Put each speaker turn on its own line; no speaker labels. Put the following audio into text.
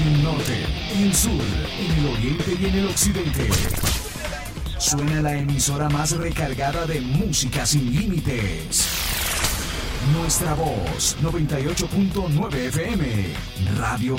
En el norte, en el sur, en el oriente y en el occidente. Suena la emisora más recargada de música sin límites. Nuestra voz, 98.9 FM. Radio